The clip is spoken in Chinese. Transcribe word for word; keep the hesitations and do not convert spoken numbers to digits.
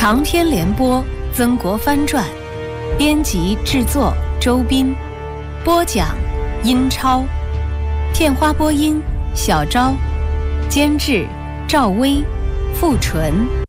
长篇联播《曾国藩传》，编辑制作周斌，播讲英超，片花播音小昭，监制赵薇、付纯。